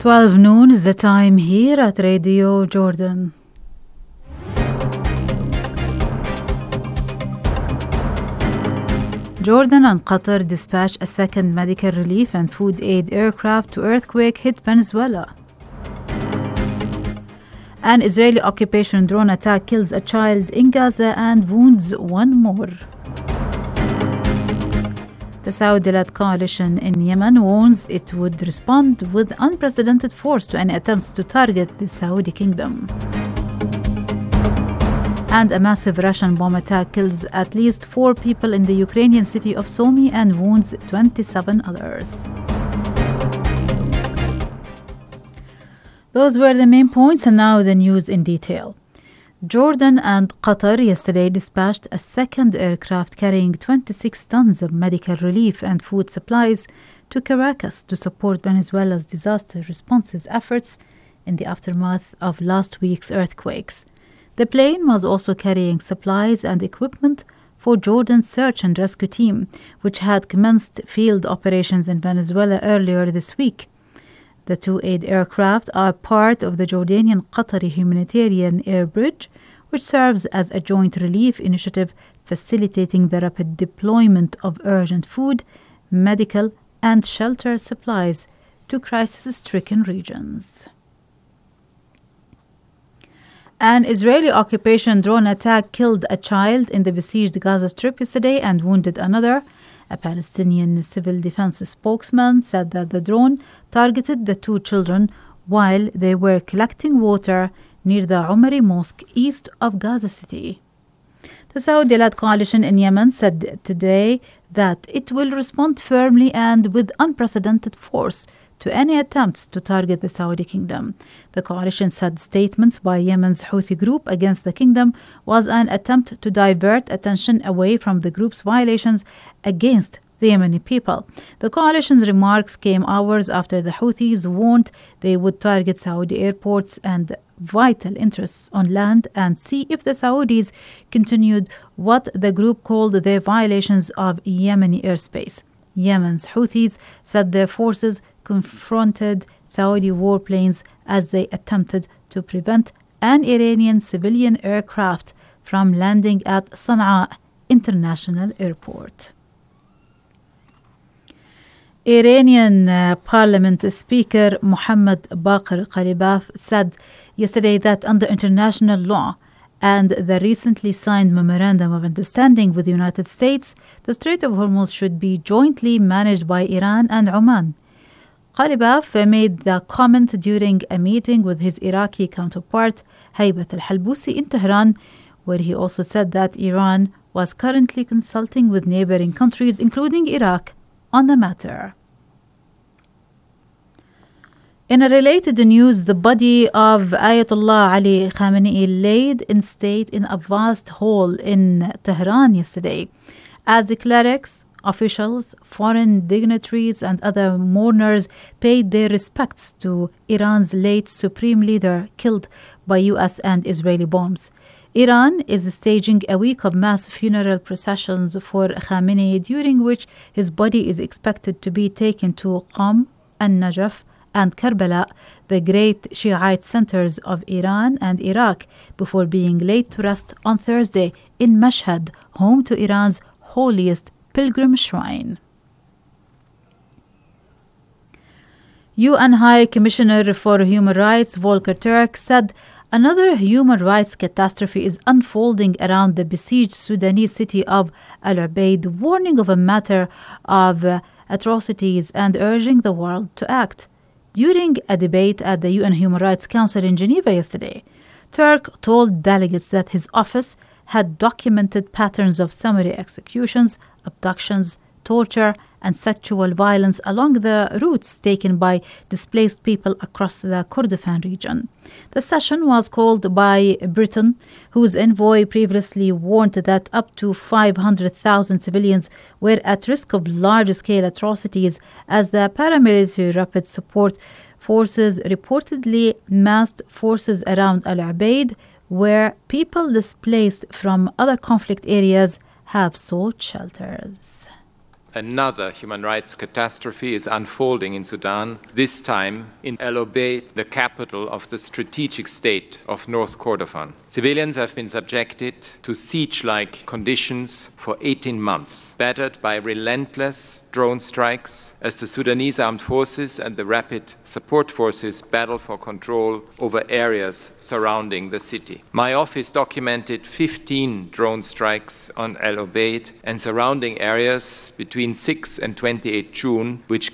12 noon is the time here at Radio Jordan. Jordan and Qatar dispatched a second medical relief and food aid aircraft to earthquake-hit Venezuela. An Israeli occupation drone attack kills a child in Gaza and wounds one more. The Saudi-led coalition in Yemen warns it would respond with unprecedented force to any attempts to target the Saudi kingdom. And a massive Russian bomb attack kills at least 4 people in the Ukrainian city of Sumy and wounds 27 others. Those were the main points, and now the news in detail. Jordan and Qatar yesterday dispatched a second aircraft carrying 26 tons of medical relief and food supplies to Caracas to support Venezuela's disaster responses efforts in the aftermath of last week's earthquakes. The plane was also carrying supplies and equipment for Jordan's search and rescue team, which had commenced field operations in Venezuela earlier this week. The 2 aid aircraft are part of the Jordanian-Qatari humanitarian air bridge, which serves as a joint relief initiative facilitating the rapid deployment of urgent food, medical, and shelter supplies to crisis-stricken regions. An Israeli occupation drone attack killed a child in the besieged Gaza Strip yesterday and wounded another. A Palestinian civil defense spokesman said that the drone targeted the 2 children while they were collecting water near the Umari Mosque east of Gaza City. The Saudi-led coalition in Yemen said today that it will respond firmly and with unprecedented force to any attempts to target the Saudi kingdom. The coalition said statements by Yemen's Houthi group against the kingdom was an attempt to divert attention away from the group's violations against the Yemeni people. The coalition's remarks came hours after the Houthis warned they would target Saudi airports and vital interests on land and see if the Saudis continued what the group called their violations of Yemeni airspace. Yemen's Houthis said their forces confronted Saudi warplanes as they attempted to prevent an Iranian civilian aircraft from landing at Sana'a International Airport. Iranian Parliament Speaker Mohammad Baqir Qalibaf said yesterday that under international law and the recently signed Memorandum of Understanding with the United States, the Strait of Hormuz should be jointly managed by Iran and Oman. Qalibaf made the comment during a meeting with his Iraqi counterpart, Haybat al-Halbusi, in Tehran, where he also said that Iran was currently consulting with neighboring countries, including Iraq, on the matter. In a related news, the body of Ayatollah Ali Khamenei laid in state in a vast hall in Tehran yesterday, as the clerics, officials, foreign dignitaries, and other mourners paid their respects to Iran's late supreme leader killed by U.S. and Israeli bombs. Iran is staging a week of mass funeral processions for Khamenei, during which his body is expected to be taken to Qom and Najaf and Karbala, the great Shiite centers of Iran and Iraq, before being laid to rest on Thursday in Mashhad, home to Iran's holiest pilgrim shrine. UN High Commissioner for Human Rights Volker Turk said another human rights catastrophe is unfolding around the besieged Sudanese city of Al Ubaid, warning of a matter of atrocities and urging the world to act. During a debate at the UN Human Rights Council in Geneva yesterday, Turk told delegates that his office had documented patterns of summary executions, abductions, torture, and sexual violence along the routes taken by displaced people across the Kordofan region. The session was called by Britain, whose envoy previously warned that up to 500,000 civilians were at risk of large-scale atrocities as the paramilitary rapid support forces reportedly massed forces around Al Ubaid, where people displaced from other conflict areas have sought shelters. Another human rights catastrophe is unfolding in Sudan, this time in El Obeid, the capital of the strategic state of North Kordofan. Civilians have been subjected to siege-like conditions for 18 months, battered by relentless drone strikes as the Sudanese armed forces and the rapid support forces battle for control over areas surrounding the city. My office documented 15 drone strikes on El Obeid and surrounding areas between 6 and 28 June, which